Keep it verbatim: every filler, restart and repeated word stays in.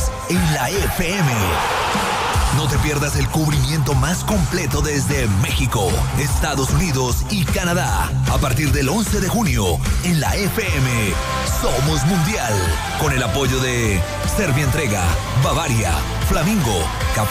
Deportes en la F M. No te pierdas el cubrimiento más completo desde México, Estados Unidos y Canadá. A partir del once de junio, en la F M, Somos Mundial. Con el apoyo de Servientrega, Bavaria, Flamingo, Café